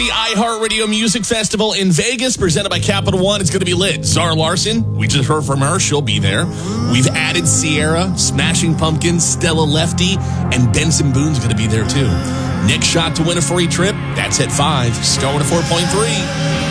The iHeartRadio Music Festival in Vegas, presented by Capital One. It's going to be lit. Zara Larson, we just heard from her. She'll be there. We've added Sierra, Smashing Pumpkins, Stella Lefty, and Benson Boone's going to be there too. Next shot to win a free trip, that's at 5. Star 4.3.